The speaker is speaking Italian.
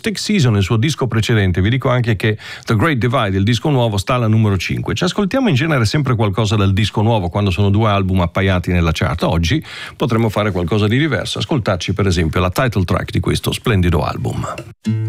Stick Season, il suo disco precedente. Vi dico anche che The Great Divide, il disco nuovo, sta alla numero 5. Ci ascoltiamo in genere sempre qualcosa dal disco nuovo quando sono due album appaiati nella chart. Oggi potremmo fare qualcosa di diverso, ascoltarci per esempio la title track di questo splendido album.